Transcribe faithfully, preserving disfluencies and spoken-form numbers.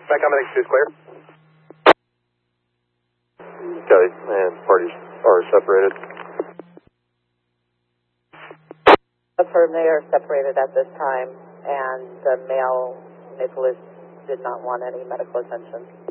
Back on X two is clear. Okay, and parties are separated. Affirm they are separated at this time, and the male, Nicholas, did not want any medical attention.